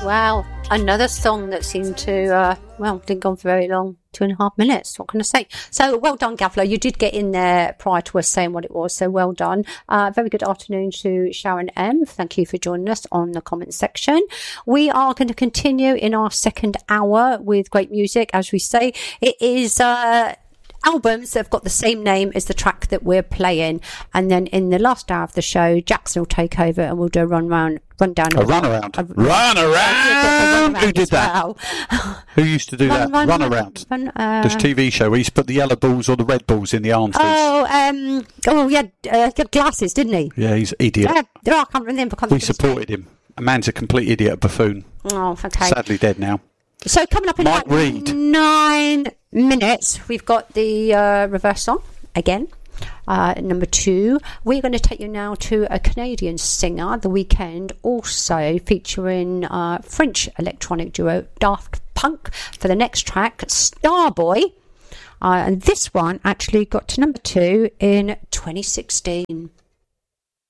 Wow, another song that seemed to, didn't go on for very long. 2.5 minutes. What can I say? So well done, Gavlo. You did get in there prior to us saying what it was. So well done. Very good afternoon to Sharon M. Thank you for joining us on the comment section. We are going to continue in our second hour with great music. As we say, it is, albums that have got the same name as the track that we're playing. And then in the last hour of the show, Jackson will take over and we'll do a rundown. Run around. Who did that? Well. Who used to do that? Run around. This TV show where he used to put the yellow balls or the red balls in the arms. He had glasses, didn't he? Yeah, he's an idiot. I can't remember. We supported him. A man's a complete idiot, a buffoon. Oh, okay. Sadly dead now. So coming up in Mike Reid. 9 minutes, we've got the reverse song again. Number 2, we're going to take you now to a Canadian singer, The Weeknd, also featuring French electronic duo Daft Punk for the next track, Starboy. And this one actually got to number 2 in 2016.